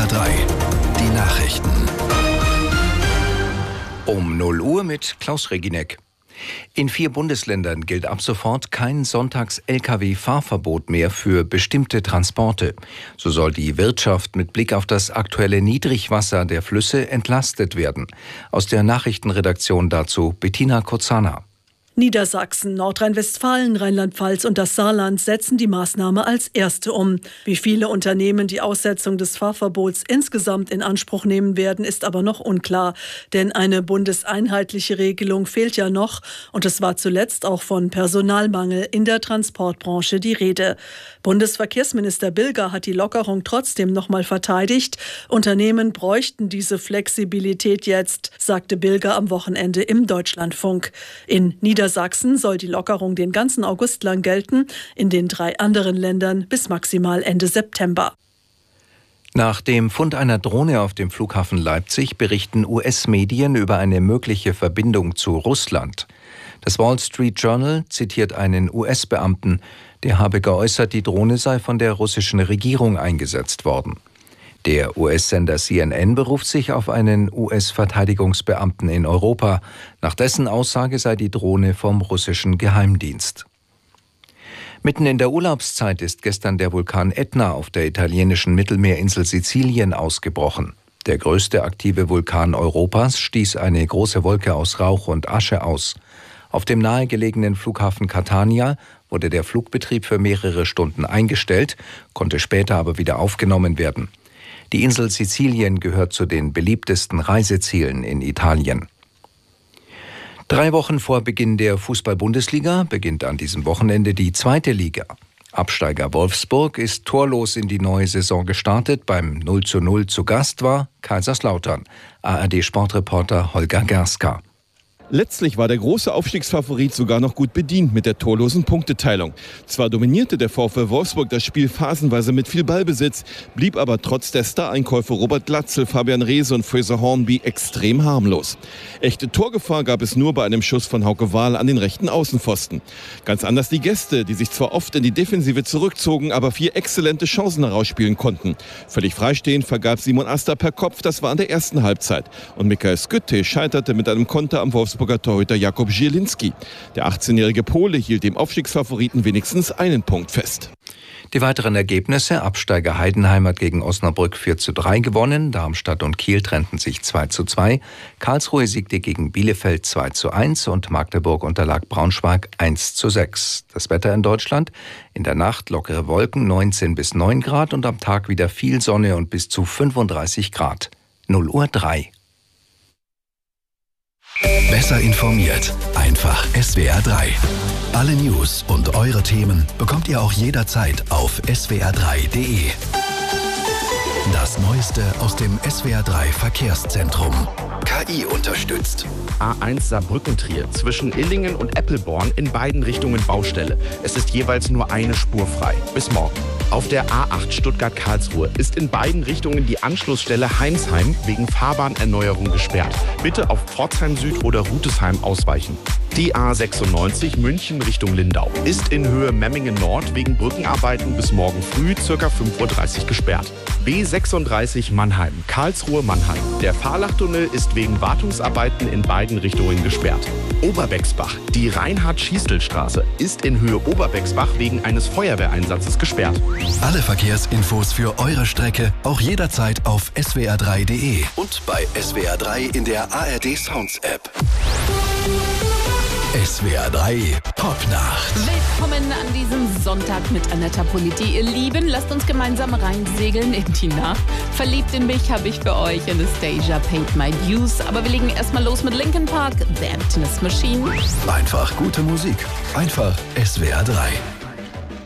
SWR 3, die Nachrichten. Um 0 Uhr mit Klaus Regineck. In 4 Bundesländern gilt ab sofort kein Sonntags-Lkw-Fahrverbot mehr für bestimmte Transporte. So soll die Wirtschaft mit Blick auf das aktuelle Niedrigwasser der Flüsse entlastet werden. Aus der Nachrichtenredaktion dazu Bettina Kozana. Niedersachsen, Nordrhein-Westfalen, Rheinland-Pfalz und das Saarland setzen die Maßnahme als erste um. Wie viele Unternehmen die Aussetzung des Fahrverbots insgesamt in Anspruch nehmen werden, ist aber noch unklar. Denn eine bundeseinheitliche Regelung fehlt ja noch. Und es war zuletzt auch von Personalmangel in der Transportbranche die Rede. Bundesverkehrsminister Bilger hat die Lockerung trotzdem nochmal verteidigt. Unternehmen bräuchten diese Flexibilität jetzt, sagte Bilger am Wochenende im Deutschlandfunk. In Niedersachsen soll die Lockerung den ganzen August lang gelten, in den 3 anderen Ländern bis maximal Ende September. Nach dem Fund einer Drohne auf dem Flughafen Leipzig berichten US-Medien über eine mögliche Verbindung zu Russland. Das Wall Street Journal zitiert einen US-Beamten, der habe geäußert, die Drohne sei von der russischen Regierung eingesetzt worden. Der US-Sender CNN beruft sich auf einen US-Verteidigungsbeamten in Europa. Nach dessen Aussage sei die Drohne vom russischen Geheimdienst. Mitten in der Urlaubszeit ist gestern der Vulkan Etna auf der italienischen Mittelmeerinsel Sizilien ausgebrochen. Der größte aktive Vulkan Europas stieß eine große Wolke aus Rauch und Asche aus. Auf dem nahegelegenen Flughafen Catania wurde der Flugbetrieb für mehrere Stunden eingestellt, konnte später aber wieder aufgenommen werden. Die Insel Sizilien gehört zu den beliebtesten Reisezielen in Italien. 3 Wochen vor Beginn der Fußball-Bundesliga beginnt an diesem Wochenende die 2. Liga. Absteiger Wolfsburg ist torlos in die neue Saison gestartet. Beim 0:0 zu Gast war Kaiserslautern. ARD-Sportreporter Holger Gerska. Letztlich war der große Aufstiegsfavorit sogar noch gut bedient mit der torlosen Punkteteilung. Zwar dominierte der VfL Wolfsburg das Spiel phasenweise mit viel Ballbesitz, blieb aber trotz der Stareinkäufe Robert Glatzel, Fabian Reese und Fraser Hornby extrem harmlos. Echte Torgefahr gab es nur bei einem Schuss von Hauke Wahl an den rechten Außenpfosten. Ganz anders die Gäste, die sich zwar oft in die Defensive zurückzogen, aber 4 exzellente Chancen herausspielen konnten. Völlig freistehend vergab Simon Asta per Kopf, das war in der ersten Halbzeit. Und Michael Skytte scheiterte mit einem Konter am Wolfsburger Torhüter Jakub Zielinski. Der 18-jährige Pole hielt dem Aufstiegsfavoriten wenigstens einen Punkt fest. Die weiteren Ergebnisse: Absteiger Heidenheim hat gegen Osnabrück 4:3 gewonnen, Darmstadt und Kiel trennten sich 2:2, Karlsruhe siegte gegen Bielefeld 2:1 und Magdeburg unterlag Braunschweig 1:6. Das Wetter in Deutschland: in der Nacht lockere Wolken, 19 bis 9 Grad und am Tag wieder viel Sonne und bis zu 35 Grad. 0:03 Uhr. Besser informiert, einfach SWR 3. Alle News und eure Themen bekommt ihr auch jederzeit auf swr3.de. Das Neueste aus dem SWR 3 Verkehrszentrum. KI unterstützt. A1 Saarbrücken-Trier zwischen Illingen und Eppelborn in beiden Richtungen Baustelle. Es ist jeweils nur eine Spur frei. Bis morgen. Auf der A8 Stuttgart-Karlsruhe ist in beiden Richtungen die Anschlussstelle Heinsheim wegen Fahrbahnerneuerung gesperrt. Bitte auf Pforzheim Süd oder Rutesheim ausweichen. Die A96 München Richtung Lindau ist in Höhe Memmingen Nord wegen Brückenarbeiten bis morgen früh ca. 5:30 Uhr gesperrt. B36 Mannheim, Karlsruhe-Mannheim. Der Fahrlachtunnel ist wegen Wartungsarbeiten in beiden Richtungen gesperrt. Oberbexbach, die Reinhard-Schiestel-Straße ist in Höhe Oberbexbach wegen eines Feuerwehreinsatzes gesperrt. Alle Verkehrsinfos für eure Strecke auch jederzeit auf swr3.de und bei SWR 3 in der ARD Sounds App. SWR 3 Popnacht. Willkommen an diesem Sonntag mit Anetta Politi. Ihr Lieben, lasst uns gemeinsam reinsegeln in die Nacht. Verliebt in mich habe ich für euch Anastasia Paid My Dues. Aber wir legen erstmal los mit Linkin Park, The Emptiness Machine. Einfach gute Musik. Einfach SWR 3.